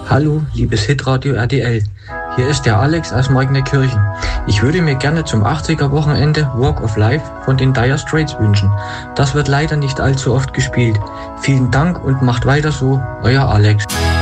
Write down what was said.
Hallo, liebes Hitradio RTL. Hier ist der Alex aus Markneukirchen. Ich würde mir gerne zum 80er-Wochenende Walk of Life von den Dire Straits wünschen. Das wird leider nicht allzu oft gespielt. Vielen Dank und macht weiter so, euer Alex.